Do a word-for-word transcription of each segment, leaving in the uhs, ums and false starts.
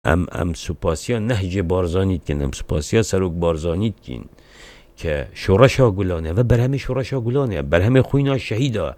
ام ام سپاسیا نهج بارزانید کن، ام سپاسیا سروک بارزانید کن که شورشا گلانه و بر همه شورشا گلانه، بر همه خوینا شهیدا،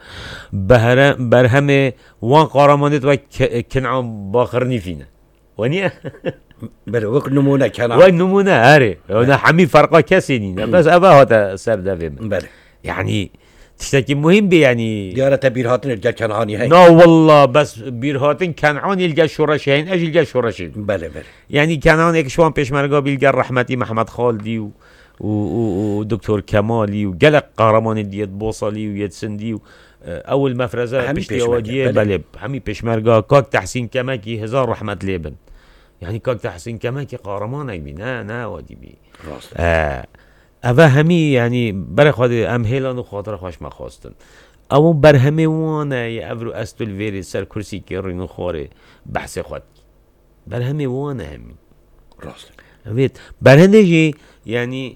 بر همه وان قارمانت و کنعان باخر نیفینه ونیا بله وقت نمونه کنعان و نمونه آره انا همین فرقا کسی نینه بس اوه هاتا سر دویم بله يعني تشتكي مهم بي يعني ديارة بيرهاتن يلقى كنعاني هاي لا والله بس بيرهاتن كنعان يلقى شورشين اجي يلقى شورشين بله بله يعني كنعان هيك شوان بيشمرقا بيلقى رحمتي محمد خالدي و ودكتور كمالي وقلق قهرمان ديت بوصلي ويد سندي اول مفرزه بيشتي واديه بله همي بيشمرقا كاك تحسين كماكي هزار رحمه ليبن يعني كاك تحسين كماكي قهرمان اي بي نا نا وادي بي آه اوه همی یعنی برای خود ام هیلان و خاطر خوش مخواستن اما بر همه وانه یه افرو استول ویری سر کرسی که رینو خواره بحث خود بر همه وانه همی راست اوید بر هنده جی یعنی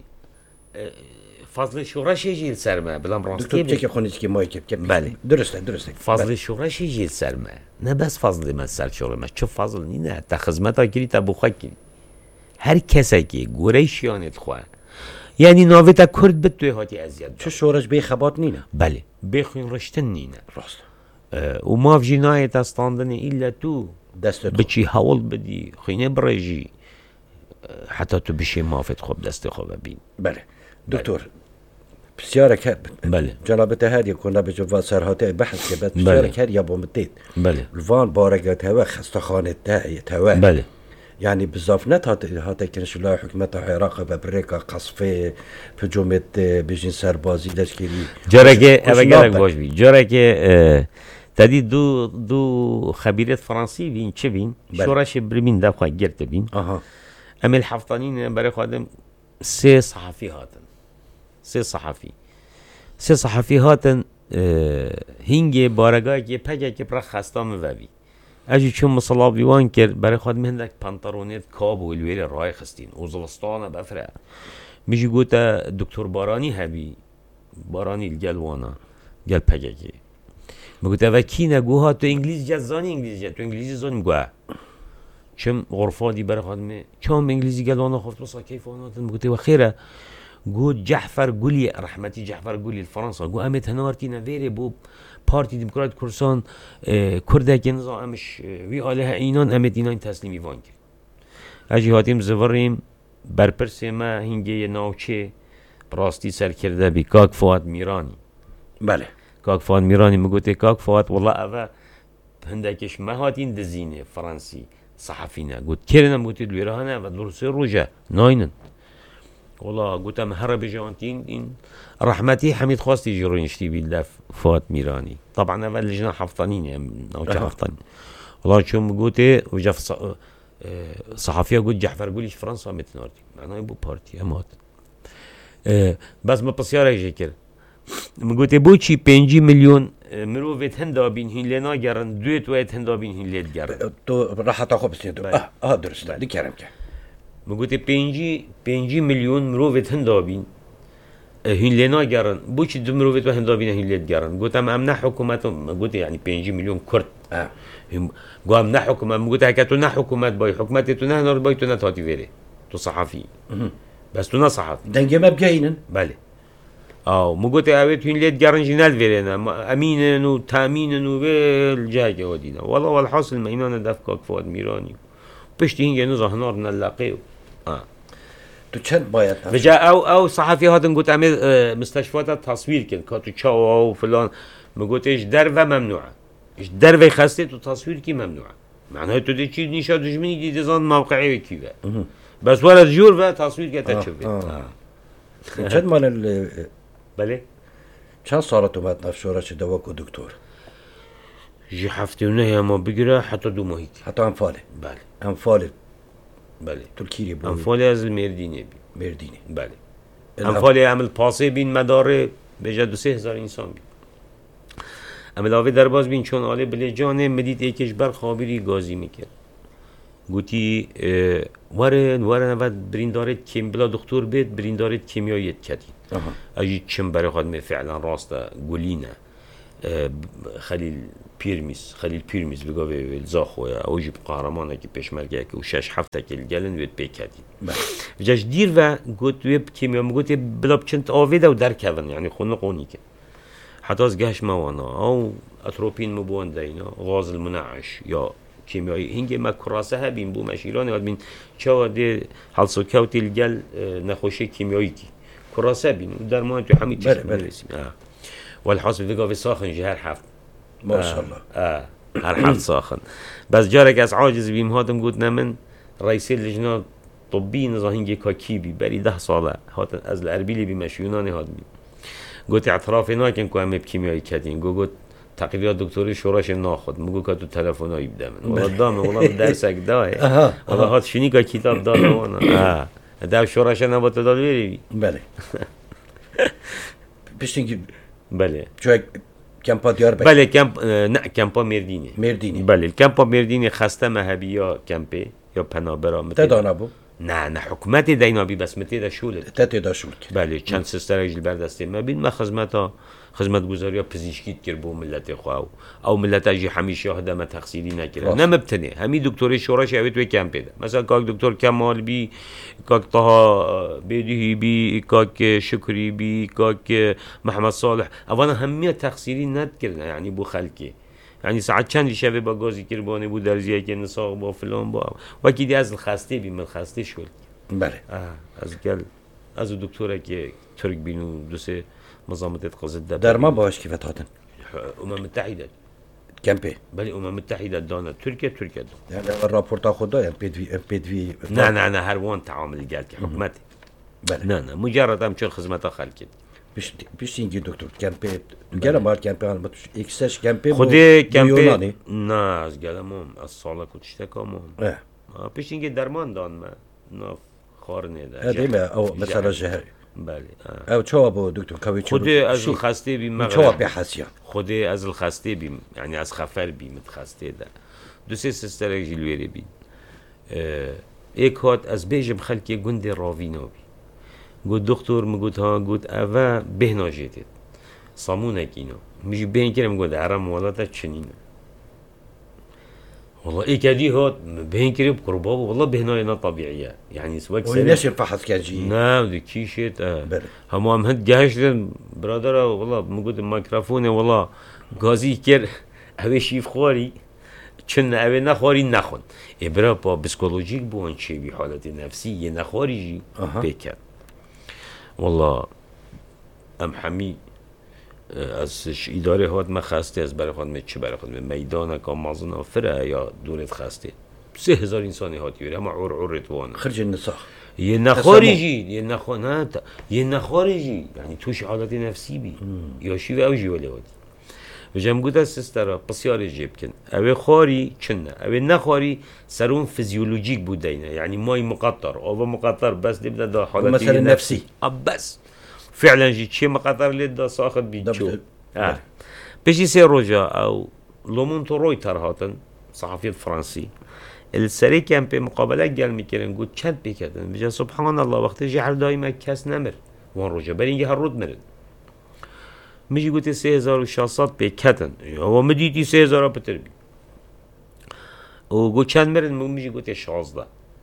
فضل شورش جیل سرمه بلام راستی دکتر چه خونیش که مای کپ کپ بله درسته درسته فضل شورش جیل سرمه نه بس فضل من سر شورمه چه فضل نینه تا خدمت ها کری تا بخواه کری هر کسی که گوره شیانت خواه یعنی ناویتا کرد بد توی هاتی ازیاد چه شورش بی خبات نینه بله بخوین رشتن نینه راست و ماف جنایت استاندنه ایلا تو دست بچی حول بدی خینه برجی حتی تو بشی مافت خوب دست خوب بین بله دکتر بسیار که بله جناب تهر یکونه به جواب سرهاته بحث که بعد بسیار که یا بومتید بله الوان بارگت هوا خستخانه تاعی هوا بله يعني بزاف نات هات هات كنش لا حكومة العراق ببريكا قصفة هجومة بيجين سربازي لشكري جركه اوگرك باش بي جركه تدي دو دو خبيرات فرنسي بين چه بين شورش برمين دفع گرت بين اها امل حفطانين بري خادم سه صحفي هاتن سه صحفي سه صحفي هاتن هنگه بارگاه که پجه که پر خستام وبی اجی چون مصلا بیوان کرد برای خود مهندک پانترونیت کاب و الویل رای خستین اوزلستان بفره میجی گوتا دکتر بارانی هبی بارانی الگلوانا گل پگکی میگوتا و کی نگوها تو انگلیس جزانی انگلیس جز تو انگلیسی زن گوه چم غرفا دی برای خود می چم انگلیسی گلوانا خفت بسا کیف آناتن میگوتا و خیره گو جعفر گولی رحمتی جعفر گولی الفرنسا گو امت هنارتی نویره بو پارتی دموکرات کردستان کرده که نظام امش وی آله اینان امت اینان تسلیمی وان کرد اجی هاتیم زوریم برپرس ما هنگه ناوچه براستی سر کرده بی کاک فواد میرانی بله کاک فواد میرانی مگوته کاک فواد والله اوه هندکش ما هاتین دزینه فرانسی صحفینه گوت کرنم گوتی دویرهانه و درسته روژه ناینن والله گوتم هر بجانتين این رحمتي حميد خواستي يجرون يشتي بالله فوات ميراني طبعا اول لجنه حفظانين يعني نوجه حفظانين والله شو مقوتي وجف صحفيه قلت جعفر قوليش فرنسا متنارتي معناه يبو بارتي امات أه بس ما بسياره يجي كده مقوتي بوشي بينجي مليون مروفت هندا بين هين لنا جرن دوت ويت هندا بين هين ليت جرن تو راح تاخذ بس اه اه درست دي كلامك مگوتی پنجی پنجی میلیون مروت هندابین هین لینا گرن بوچی دو مروت و هندابین هین لیت گرن گوتم ام نه حکومت مگوتی یعنی پنجی میلیون کرد اه گوام نه حکومت مگوتی هک تو نه حکومت بای حکومت تو نه نار بای تو نه تاتی وره تو صحفی بس تو نه صحفی دنگه ما بجاینن بله آو مگوتی اوت هین لیت گرن جنال ورنا امینن و تامینن و ول جاگه ودینا والله والحاصل ما اینا دفکاک فواد میرانی پشت هینگه نزا هنار نلقیو تو چند باید وجا او او صحفی هاتن گوت عمل مستشفیات تصویر کن که تو چاو او فلان میگوت ایش در و ممنوعه ایش در و خسته تو تصویر کی ممنوعه معناه تو دی چی نشا دشمنی دی دیزان موقعی کیه بس ولا جور و تصویر که تشوفی چند مال بله چند سال تو مت نفشورش دوا کو دکتر جی هفته و نه ما بگیره حتی دو ماهی حتی انفاله بله انفاله بله ترکیه بود انفال از المردینه بی مردینه بله انفال عمل پاسه بین مداره به جد سه هزار انسان بی عمل آوه در باز بین چون آله بله جانه مدید ایکش بر خابری گازی میکرد گوتی وارن وارن اول بریندارت کم بلا دکتر بید بریندارت کیمیایت کردید اجی چم برای خود می فعلا راسته گلینه خلیل پیرمیز خلیل پیرمیز بگاوه زاخویا او جیب قهرمانه که پیشمرگه که و شش هفته که گلن وید پیکدی وجاش دیر و گوت ویب کیمیا مگوت بلاب چند آویده و درکون یعنی خونه قونی که حتی از گهش موانا او اتروپین مبونده اینا غاز المنعش یا کیمیایی هنگی ما کراسه هبین بو مشیرانه و بین چه دی حلسو کوتی الگل نخوشی کیمیایی کی کراسه بین و درمان تو همین چیز میرسیم والحاصل بگاوه ساخن جه هر هفت ما شاء الله اه هر هفت ساخن بس جارك از عاجز بیم هاتم قلت من رئيس اللجنة الطبية نظاهنجي كاكيبي بري ده صالة هاتن از الاربيلي بمشيوناني هات بي قلت اعترافي ناكن كو همه بكيميائي كاتين قلت تقرير دكتوري شوراش ناخد مگو كاتو تلفونایی بده من والله دامه والله درسك داه والله هات شنيكا كتاب داده وانا اه ده شوراش نبات داد بری بله بشتینگی بله چون کمپا دیاربکر بله کمپ نه کمپا مردینه مردینه بله کمپا مردینه خسته مهبی یا کمپه یا پنابرا تدانا بو نه نه حکومت دینابی بس متی دا شولت تتی دا شولت بله چند سستر جل بردسته ما بین ما خدمتا خدمت گزاریا پزشکیت کرد بو ملت خواهو او ملت اجی همیشه هدم تقصیری نکرد نه مبتنه همی دکتر شوراش اوید و کمپه ده مثلا کاک دکتر کمال بی کاک طه بدیهی بی کاک شکری بی کاک محمد صالح اوانا همی تقصیری نکرد یعنی بو خلکی یعنی ساعت چندی شبه با گازی کربانه بود درزیه که نساق با فلان با وکی دی از الخسته بی من خسته شد بله از گل از دکتره که ترک بینو دو سه مزامتت قصد ده در ما باش كيف هاتن امم متحده كامبي بله امم متحده دانا تركيا تركيا دون يعني الرابورت خدا ام بي في ام بي في نه نه نه هر وان تعامل قال حكومتي بله نه نه مجرد هم چون خدمت خلقت بيش بيش يجي دكتور كامبي قال مار كامبي انا اكسش كامبي خدي كامبي نه از قالم از سالا كنتشتكم اه بيش يجي درمان دان ما ناف خارنه ده هذه او مثلا جهه بله او چه بو دکتر کویچو خود از الخسته بیم چه بحثیا خود از الخسته بیم یعنی از خفر بیم خسته ده دو سه سستر جلویری بیم یک هات از بیجم خلکی گند راوینا بی گفت دکتر مگوت ها گفت اوه بهنا جیتید سامونه کینو میشه بین کرم گفت عرم والاتا چنینه والله إيه كذي هاد بين كريب قربابه والله بهنا طبيعية يعني سواء كسر وليش فحص كذي نعم دي كيشت آه هم هم هاد جاهش برادر والله موجود الميكروفون والله غازي كر أبي شيف خوري كنا أبي نخوري نخون إبرة با بسكولوجيك بون شيء بحالة نفسية نخوري بيكر والله أم حمي از اداره هات ما خسته از برای خود چه برای خود میدان که مازن فره یا دولت خسته سه هزار انسانی هات یوری اما عور عور توان خرج النساخ یه نخارجی یه نخانات یه نخارجی یعنی توش حالت نفسی بی یا شی و اوجی ولی هات و جمع گوده سسترا بسیار جیب کن اوه خاری چنه اوه نخاری سرون فیزیولوژیک بوده اینه یعنی مای مقطر اوه مقطر بس دیبده دا حالت مثلا نفسی اب بس فعلا جي شيء مقدار اللي دا ساخذ بيتشو اه باش يصير رجا او لومونتو رويتر هاتن صحفي فرنسي السري كان بمقابله قال ميكرن قلت شد بكذا بجا سبحان الله وقت جعل دائما كاس نمر وان رجا برينجي هالرود مرد ميجي قلت سه هزار وشاصات بكتن هو مديتي سه هزار بتربي وقلت شد مرد ميجي قلت شازده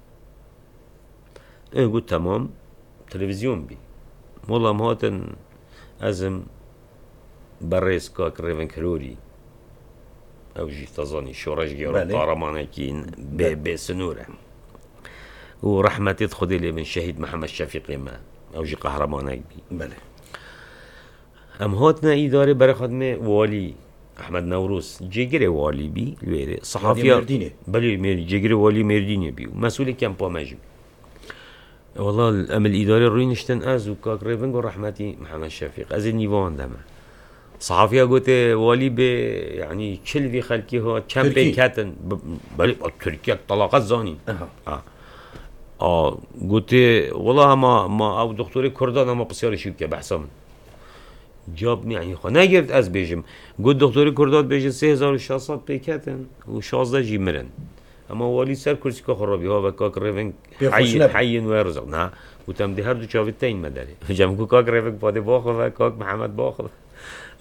ايه قلت تمام تلفزيون بي والله مهاتن ازم بريس كاك ريفن كلوري او جي تظني شورش جيرو طارمانكين بسنوره ورحمة تدخل لي من شهيد محمد شفيقي ما او جي قهرمانك بي بله ام هاتنا ادارة بري خدمة والي احمد نوروس جيجري والي بي الويري صحافية مرديني بلي جيجري والي مرديني بي ومسؤولي كامبو ماجي والله الأمل الإداري روينشتن أز وكاك ريفنغ ورحمتي محمد شفيق أز النيفان دما صحافية قلت والي ب يعني كل في خلقي هو كم بيكاتن بلي تركيا طلاقات زاني أه آه آه قلت والله ما ما أو دكتوري كردان ما بصير شيء كبحسم جابني يعني خو نجرت أز بيجم قلت دكتوري كردان بيجي سه هزار شخصات بيكاتن وشازده جيمرن اما والی سر کرسی که خرابی ها و کاک ریونگ حی حیین و رزق نه گفتم ده هر دو چاوی تین مداره جمع کو کاک ریونگ پاده باخو و کاک محمد باخو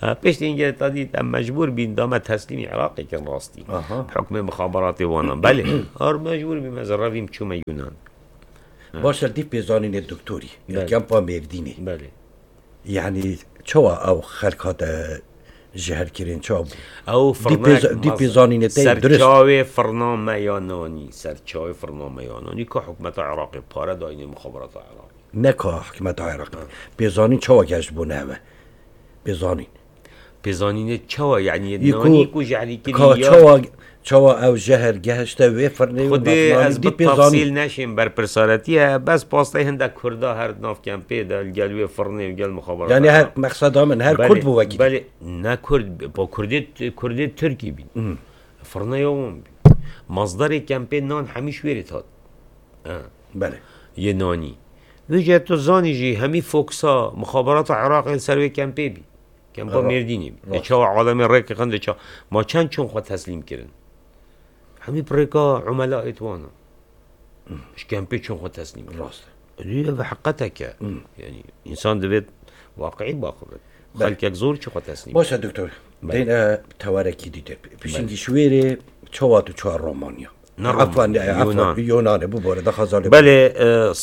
پیش اینکه تا دید مجبور بین دام تسلیم عراقی که راستی حکم مخابرات وانا بله آر مجبور بیم از رویم چوم یونان باشه دی پیزانین دکتوری یکم پا مردینی بله یعنی چوا او خلقات جهر کرین چوا او فرناک دی پیزانین تیم درست سرچاوی فرنا میانانی سرچاوی فرنا میانانی که حکمت عراقی پاره داینی مخابرات عراقی نکا حکمت عراقی پیزانین چوا گشت بونه پیزانین پیزانین چوا یعنی نانی کو جعلی که چوا چوا او جهر گهشته و فرنه خودی از تفصیل نشیم بر پرسارتیه بس پاسته هنده کرده هر ناف کمپی دل گلوی فرنه و گل مخابرات یعنی هر مقصد من هر کرد بو وکی بله نه کرد با کردی کردی ترکی بین فرنه یوم بین مصدر کمپی نان همیش ویرت هاد بله یه نانی ویجه تو زانی جی همی فوکسا مخابرات عراق سروی کمپی بی کمپا مردینی چه عالم ریک خنده چه ما چند چون خود تسلیم کردن همی بريكا عملاء اتوانا مش كان بيتشون خو تسليم راست هي بحقتك يعني انسان دبيت واقعي باخذ خلك يزور شو خو تسليم باشه دكتور دين تواركي ديت بشينجي شويري چواتو چوار رومانيا عفوا عفوا يونان بو بورد خزال بله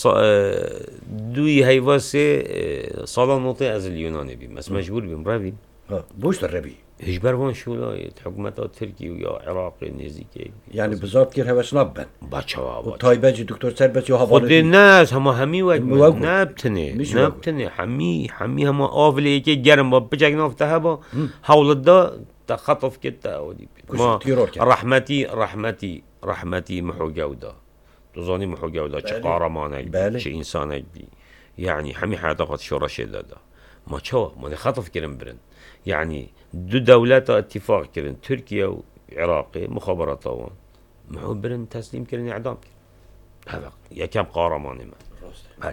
دوی هیواسه سالان نوطي از اليوناني بي بس مجبور بيم رابي بوش دربي هجبر وان شولاي حكومات تركي ويا عراقي نزيكي يعني بالضبط كير هواش نبن باتشوا وطايباجي دكتور سربت يو خود الناس هما همي وجه نبتني نبتني حمي حمي هما آفلي كي جرم بجاك نفتها با حول الدا تخطف كتا ودي ما رحمتي رحمتي رحمتي محو جودا تظني محو جودا چه قهرمانك چه انسانك بي يعني حمي حياتك شو رشيد دا ما شو ما خطف كرم برن يعني دو دولات اتفاق كرن تركيا وعراقي مخابرات وان محو برن تسليم كرن اعدام كرن هذا يا كم قهرماني ما بله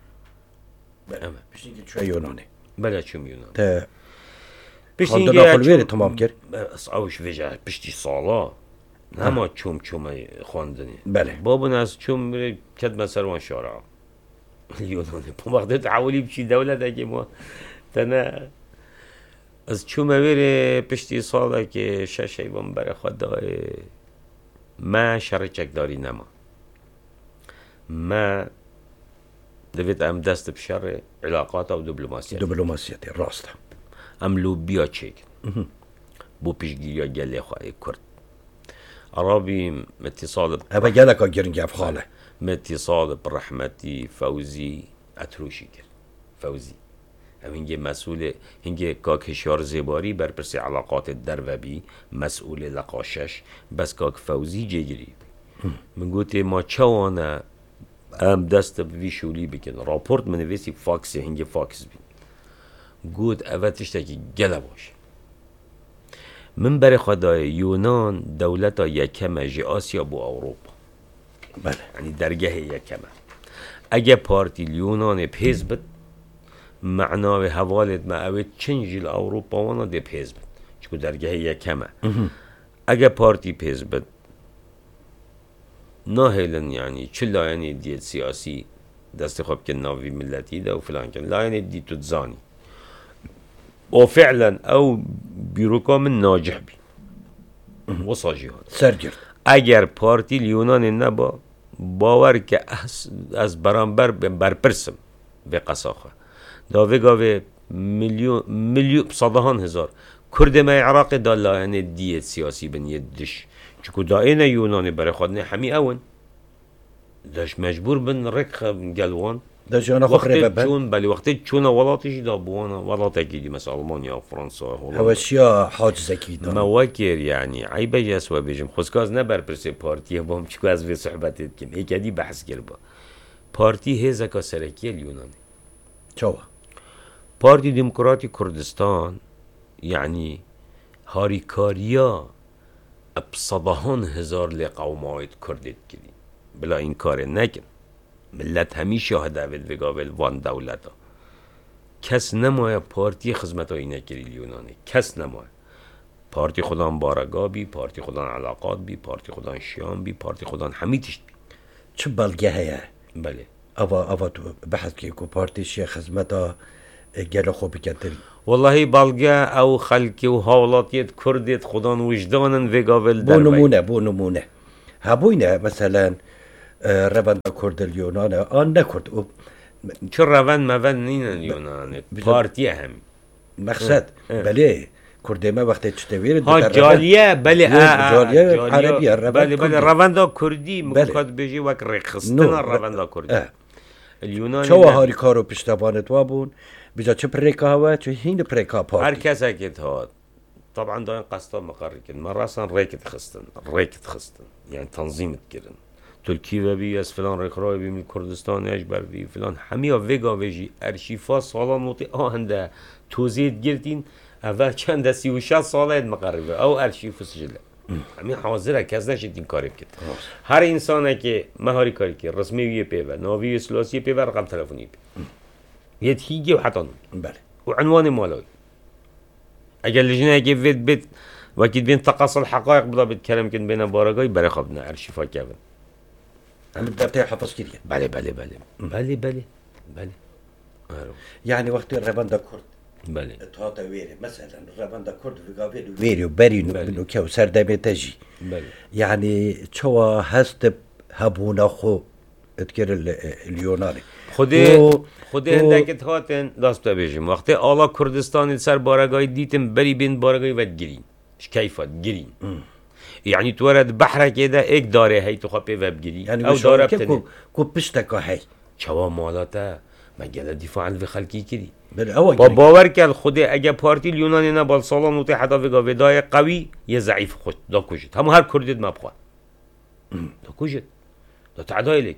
بله باش نجي شوي يوناني بلا شو يوناني تا باش نجي داخل ويري تمام كر اوش فيجا بشتي صالا نما چوم چوم خواندني بله بابا ناس چوم كد سروان شارع اليوناني بوقت تعولي بشي دوله داكي ما تنا از چومه ویره پشتی ساله که شش ایوان برای خود داره ما شرچک داری نما ما دوید ام دست بشر علاقات و دیپلماسیت دیپلماسیت راست ام لوبیا چک بو پیشگیری گله خواهی کرد عربی اتصال ابا گله که گرنگ افخاله اتصال برحمتی فوزی اتروشی کرد فوزی هم هنگه مسئول هنگه کاک هشیار زیباری بر پرسی علاقات در و بی مسئول لقاشش بس کاک فوزی جگری من گوته ما چوانه ام دست ویشولی بکن راپورت من ویسی فاکسی هنگه فاکس بین گوت اوتش تاکی گله باشه من بر خدای یونان دولتا یکمه جی آسیا بو اوروپا بله یعنی درگه یکمه اگه پارتی یونان پیز بد معنای حوالت ما اوید چنجی الاوروپا وانا دی پیز بد چکو درگه یکمه اگه پارتی پیز بد ناهیلن یعنی چلا یعنی دیت سیاسی دست خوب که ناوی ملتی ده و فلان کن لا یعنی دی تو تزانی و فعلا او بیروکا من ناجح بی وصاجی هاد سرگرد اگر پارتی لیونان نبا باور که از برانبر برپرسم به قصاخه داوه گاوه میلیون میلیون صدهان هزار کرد ما عراق دالا یعنی دیت سیاسی بنیه دش چکو دائنه یونانی برای خود نه همی اون داش مجبور بن رک گلوان داش انا خبره ببن چون بلی وقتی چون ولاتش دا بوانا ولات اكيد مثلا المانيا فرنسا هولندا هواشیا حاجز اكيد مواکر یعنی عیب جس و بجم خودکاز نبر پرس پارتی بام چکو از وی صحبت کن یکدی بحث کر با پارتی هزکا سرکی یونانی چوا پارتی دموکراتی کردستان یعنی هاریکاریا ابصدهان هزار لقومایت کردید کردی بلا این کار نکن ملت همیشه هدوید وگاول وان دولتا کس نمایه پارتی خدمت هایی نکری لیونانی کس نمایه پارتی خودان بارگاه بی پارتی خودان علاقات بی پارتی خودان شیام بی پارتی خودان همیتش بی چه بلگه هیه بله اوا اوا تو بحث که کو پارتی شیخ خدمتا گل خوب کتری والله بالگه او خلکی و حالاتیت کردیت خودان وجدانن وگاول بو در نمونه بو نمونه هبوینه مثلا روند کرد اليونان آن نکرد او چه روند مون نینن یونان پارتی هم مقصد بله کرده ما وقتی چطوری ها جالیه بله جالیه عربیه بله بله روند کردی مکاد بجی وک رخصتن روند کردی اليونان چه هاری کارو پشتبانت وابون بجا چه پریکا هوا چه هین پریکا پارتی هر کس اکید هاد طبعا داين قصدا مقرر كن مراسا ريكت خستن ريكت خستن يعني تنظيم كرن تركيا بي از فلان ريخراي بي من كردستان اجبر بي فلان هميا ويغا ويجي ارشيفا سالا نوتي آهنده توزيد گرتين اول چند سی و شصت ساله مقربه او ارشیف سجله همین حاضره کس نشید این کاری بکن هر انسانه که مهاری کاری که رسمیه پیوه ناوی سلاسی پیوه رقم تلفنی پیوه یه تیگه و حتی بله و عنوان مالوی اگر لجنه که وید بید وکید بین تقاص الحقائق بدا بتكلم كن بين بارگاهی برای خوابنا ارشیفا کردن هم دفتر حفظ کردی بله بله بله بله بله بله يعني وقت روند کرد بله اتحاد ويري مثلا روند کرد ويغا ويري وبري نو كيو سردمي تجي بله يعني شو هست هبونا خو اذكر اليوناني خوده خوده اندکت هاتن دست بجیم وقتی آلا کردستان سر بارگاهی دیتم بری بین بارگاهی ود گرین کیفات گرین يعني تورد بحر كده ايك داره هي تخبي وب جري يعني او داره بتني كو بشتكا هي شوا مالاتا مجال دفاع عن خلقي كدي بالاول با باور كل خده اگه پارتی اليوناني نبال سالان نوتي حدا وگا ودای قوي يا ضعيف خود دا كوجت هم هر كردد ما بخوا دا كوجت دا تعداي لك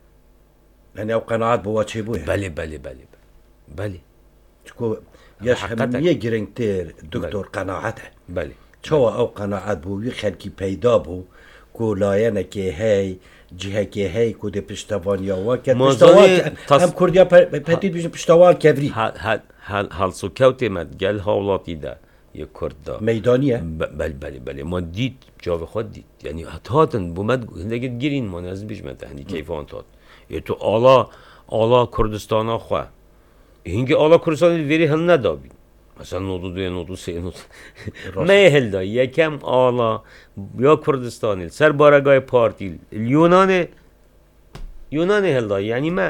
يعني او قناعات بوا تشيبوها بله بله بله بله شكو يشهم يجرنتير دكتور قناعته بله شو او قناعات بو خلقي پیدا بو کو لاینه که هی جهه که هی کو ده پشتوان یا واکر پشتوان هم کردیا پتید بیشن پشتوان کبری هل هل هل هل سو کوتی مد گل حالاتی ده یه کرد میدانیه بله بله بله ما دید جاو خود دید یعنی هاتن بومد هندگت گیرین ما نزد بیش مت هندی کیفان تات یه تو آلا آلا کردستان خو هنگی آلا کردستان ویری هن ندابی مثلا نودو دوی نودو سه نودو مهل دا یکم آلا یا کردستانی سر بارگاه پارتی یونان یونان هل دا یعنی ما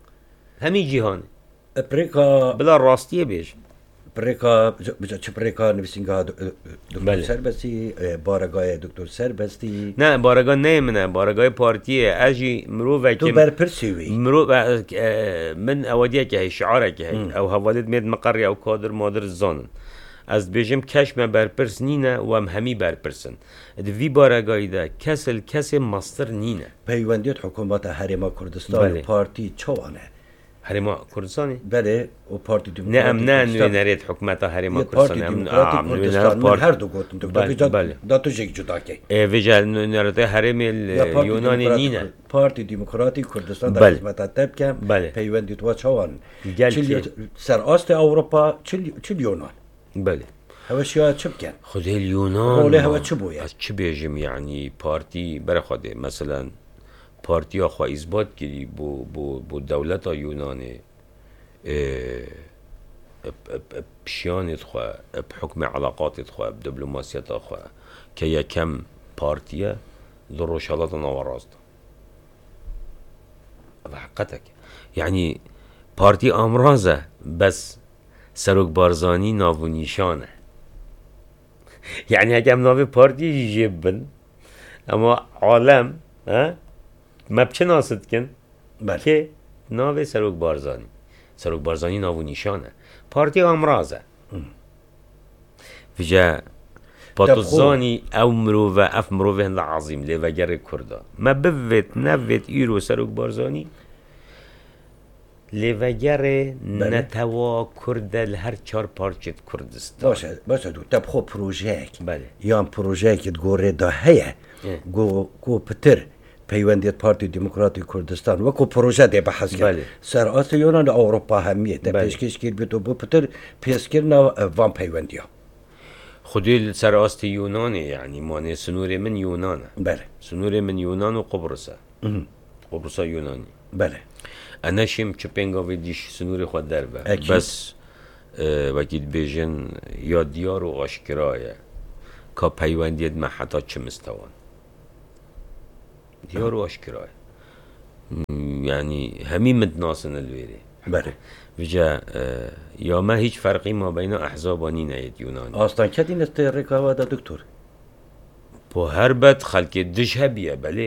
همی جهان پریکا بلا راستیه بیش پریکا بجا چه پریکا نویسینگا دکتر سربستی بارگاه دکتر سربستی نه بارگاه نه منه بارگاه پارتیه اجی مرو و تو بر پرسیوی مرو من اودیه که هی شعاره که هی او حوالد مید مقری او کادر مادر زانن از بیجم کشم برپرس نینه و هم همی برپرسن دوی بارگاهی ده کسل کس مستر نینه پیوندیت حکومت حریم کردستان بله. پارتی چوانه حریم کردستانی؟ بله و پارتی دموکراتی نه ام نه نوی نرید حکومت حریم کردستانی پارتی دموکراتی کردستان من هر دو گوتن دکتر بله داتو جگ جدا کی ویجا نرید حریم یونانی نینه پارتی دموکراتی کردستان در خدمت تب کم بله پیوندیت و چوان سر آست اروپا چل یونان بله هواشيا تشبكن خذ اليونان روله هوا تشبويا از چه بیجم یعنی پارتی برای خوده مثلا پارتی ها خواه اثبات کردی بو بو بو دولت ها یونانی بشیانت خواه بحکم علاقاتت خواه بدبلوماسیت ها خواه که یکم پارتیه در روشالات نواراست و حقیقتك یعنی پارتی امرازه بس سروک بارزانی ناو نیشانه یعنی اگه ناو پارتی جیبن اما عالم ما بچه ناسد کن بله. که ناو سروک بارزانی سروک بارزانی ناو نیشانه پارتی امرازه وجا پاتوزانی او مروفه اف مروفه هنده عظیم لی وگر کرده ما بوید نوید ایرو سروک بارزانی لیوگر نتوا کرده هر چهار پارچت کردستان باشه باشه دو تب خو پروژه بله یا پروژه که گوره دا هیه گو گو پتر پیوندیت پارتی دموکراتی کردستان و کو پروژه ده بحث کرد سر آس یونان اروپا همیه ده پیشکش کرد بیتو بو پتر پیش کرنا وان پیوندیا خودی سر آس یونانه یعنی مانه سنور من یونانه بله سنور من یونان و قبرصه قبرصه یونانی بله انا شیم چه پنگاوی دیش سنور خود در به بس وکیل بیژن یا دیار و آشکرایه که پیوندیت من حتی چه مستوان دیار و آشکرایه یعنی همین متناسن الویره بله وجا یا ما هیچ فرقی ما بین احزابانی نید یونانی آستان کدین است رکاوا دا دکتور با هر بد خلق دش هبیه بله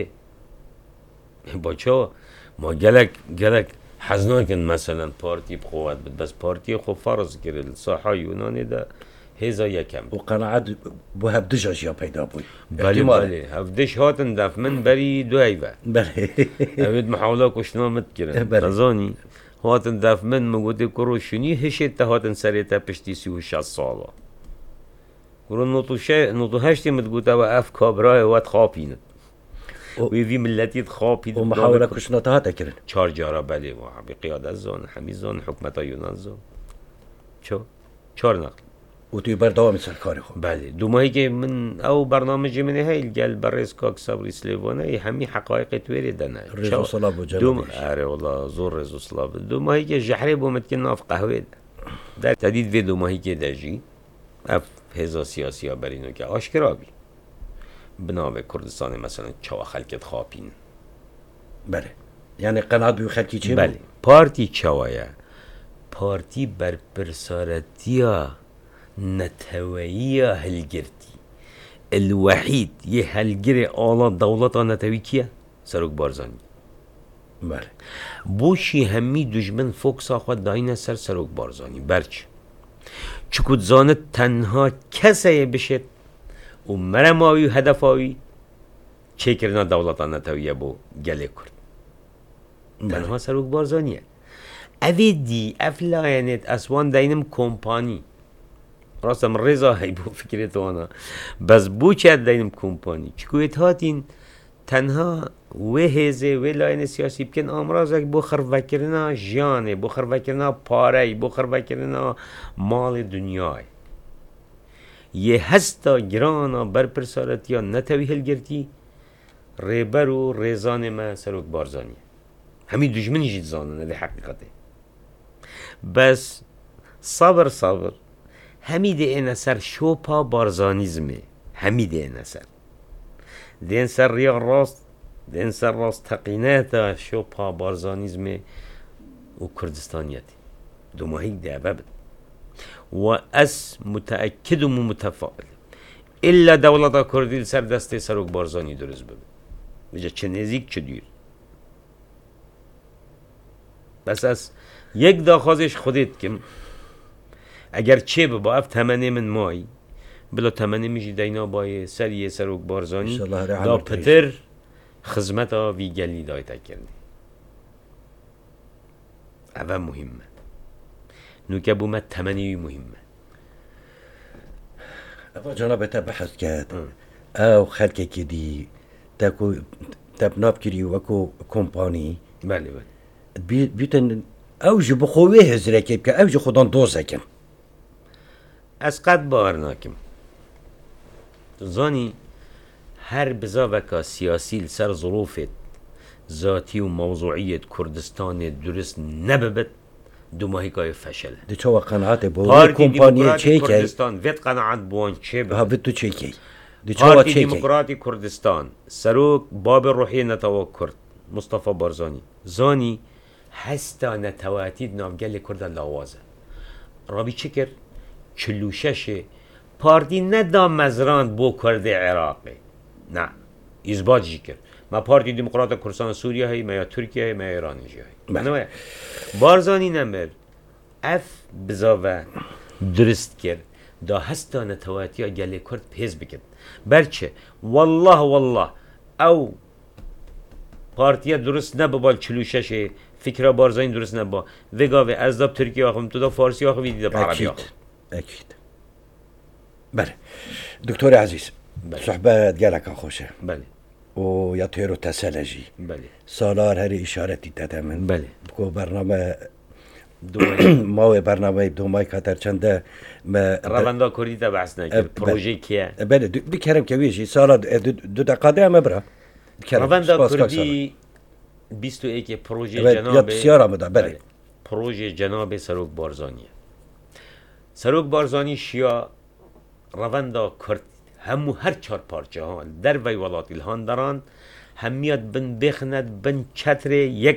با چه ما گلک گلک حزناکن مثلا پارتی بخواد بد بس پارتی خو فرض کرد ساحه یونانی دا هزا یکم و قناعت بو هفدش اشیا پیدا بود بله بله هفدش هاتن دف من بری دو ایوه بله اوید محاوله کشنا مت کرن رزانی هاتن دف من مگوده کرو شنی هشت هاتن سریتا پشتی سی و شست سالا کرو نوتو شه نوتو هشتی متگوته و اف کابرای وات خوابیند وی وی ملتی خوابید و محاوله کشنا تهاته کرن چار جارا بله و قیادت زان همی زان حکمت یونان زان چو چار نقل و توی بردوام سرکاری خود بله دو ماهی که من او برنامه منه هیل گل برز کاک صبری سلیوانه همین حقایق تویری دنه رزو صلاب و جنابیش اره والله زور رزو صلاب دو ماهی که جحری بومد که ناف قهوه در تدید وی دو ماهی که دجی اف هزا سیاسی ها برینو که آشکرا بی بنابه کردستان مثلا چوا خلکت خوابین بله یعنی قناعت بیو خلکی چه بله پارتی چوایه پارتی بر پرسارتیا نتویی هلگرتی الوحید یه هلگر آلا دولتا نتوی کیه؟ سروک بارزانی بله بوشی همی دجمن فوکسا خود داینه سر سروک بارزانی برچ چکود زانه تنها کسیه بشد و مرماوی و هدفاوی چه کرنا دولتا نتویه بو گله کرد تنها سروک بارزانیه اوی دی افلاینت اسوان داینم کمپانی راستم رضا هی بو فکرت وانا بس بو چه داینم کمپانی چکویت هاتین تنها و هزه و لاین سیاسی بکن امراض بو خروکرنا جانه بو خروکرنا پاره بو خروکرنا مال دنیای یه هستا گرانا بر پرسارت یا نتوی هلگرتی ریبر و ریزان ما سروک بارزانی همین دجمنی جید زانه ده حقیقته بس صبر صبر همید این اثر شوپا بارزانیزمه همید این اثر دین سر ریاغ راست دین سر راست تقینات شوپا بارزانیزمه و کردستانیتی دو ماهی ده ببد و اس متأكد و متفائل الا دولت کردی سر دسته سروک بارزانی درست ببد بجا چه نزیک چه دیر بس از یک داخوازش خودت کم اگر چه با اف تمنه من مای بلا تمنه میشی دینا بای سریع سروک بارزانی دا پتر خدمتا وی گلی دایتا کرنی اول مهمه نوکه بومد تمنی مهمه اول جناب تا بحث کرد او خلقه که دی تاکو تبناب کری وکو کمپانی بله بله بی بیتن اوج بخوه هزره که بکن اوج خودان دوزه کن از قد باور ناکم زانی هر بزا وکا سیاسی سر ظروفت ذاتی و موضوعیت کردستان درست نببت دو ماهی که فشل دی چوا قناعت با کمپانی چه که کردستان وید قناعت بوان چه ها وید تو چه که دی چوا چه که دموکراتی کردستان سروک باب روحی نتوا کرد مصطفى بارزانی زانی هستا نتواتید نامگل کرد لاوازه رابی چه کرد چلوشش پارتی ندا مزران بو کرده عراقی نه اثبات جی کرد ما پارتی دموکرات کردستان سوریه هی ما یا ترکیه هی ما یا ایران جی هی بنابراین بارزانی نمر اف بزاوه درست کرد دا هستا نتواتیا گله کرد پیز بکد برچه والله والله او پارتیا درست نبا چلوشش فکر بارزانی درست نبا وگاوه از داب ترکیه آخم تو دا فارسی آخم ویدی دا عربی آخم اكيد بله دكتور عزيز بله. صحبت قالك خوشه بله ويطيروا تسلجي بله سالار هري اشارتي تتمن بله بكو برنامه ما برنامه دومای کاتر چنده ما رواندا کردی تا بحث نکرد پروژه کیه بله بکرم که ویجی سالا دو دقیقه هم برا رواندا کردی بیست و یک پروژه جناب بله پروژه جناب سروک بارزانیه سروک بارزانی شیا روندا کرد همو هر چهار پارچه ها در وی ولات الهان دارن همیت بن بخند بن چتر یک